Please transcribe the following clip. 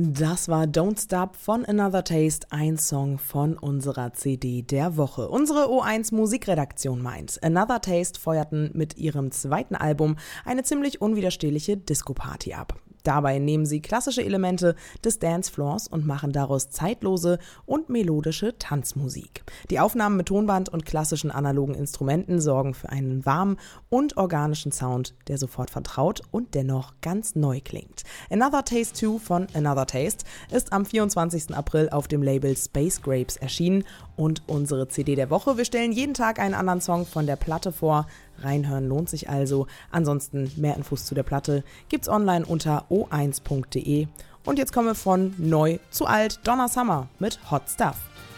Das war Don't Stop von Another Taste, ein Song von unserer CD der Woche. Unsere O1 Musikredaktion meint, Another Taste feuerten mit ihrem zweiten Album eine ziemlich unwiderstehliche Disco-Party ab. Dabei nehmen sie klassische Elemente des Dancefloors und machen daraus zeitlose und melodische Tanzmusik. Die Aufnahmen mit Tonband und klassischen analogen Instrumenten sorgen für einen warmen und organischen Sound, der sofort vertraut und dennoch ganz neu klingt. Another Taste 2 von Another Taste ist am 24. April auf dem Label Space Grapes erschienen und unsere CD der Woche. Wir stellen jeden Tag einen anderen Song von der Platte vor. Reinhören lohnt sich also. Ansonsten mehr Infos zu der Platte gibt's online unter o1.de. Und jetzt kommen wir von neu zu alt. Donna Summer mit Hot Stuff.